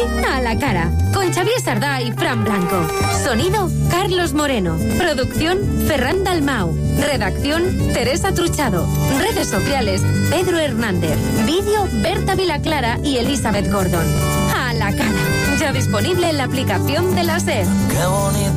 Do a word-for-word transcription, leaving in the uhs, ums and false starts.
A la cara, con Xavier Sardá y Fran Blanco. Sonido, Carlos Moreno. Producción, Ferran Dalmau. Redacción, Teresa Truchado. Redes sociales, Pedro Hernández. Vídeo, Berta Vilaclara y Elizabeth Gordon. A la cara, ya disponible en la aplicación de la SER. Qué bonito.